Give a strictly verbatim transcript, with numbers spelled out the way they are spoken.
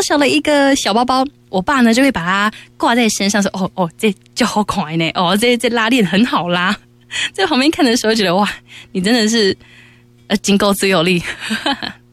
小的一个小包包，我爸呢就会把它挂在身上说，哦哦，这就好快呢，哦，这这拉链很好拉。在旁边看的时候觉得哇，你真的是呃筋够自有力。